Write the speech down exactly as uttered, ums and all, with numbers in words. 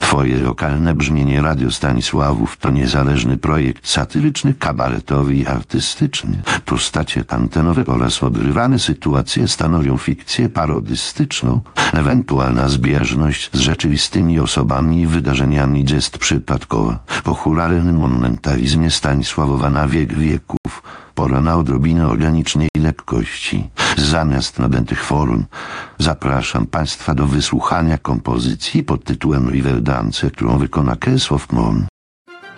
Twoje lokalne brzmienie Radio Stanisławów to niezależny projekt satyryczny, kabaretowy i artystyczny. Postacie antenowe oraz odgrywane sytuacje stanowią fikcję parodystyczną. Ewentualna zbieżność z rzeczywistymi osobami i wydarzeniami jest przypadkowa. Po huralnym monumentalizmie Stanisławowa na wiek wieków pora na odrobinę organicznej lekkości. Zamiast nadętych form zapraszam Państwa do wysłuchania kompozycji pod tytułem Riverdance, którą wykona Kesław Mon.